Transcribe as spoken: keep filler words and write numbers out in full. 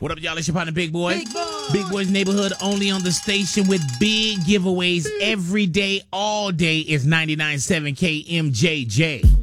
What up, y'all? It's your partner, Big Boy. Big Boy. Big Boy's Neighborhood, only on the station with big giveaways every day, all day. Is ninety-nine point seven K M J J.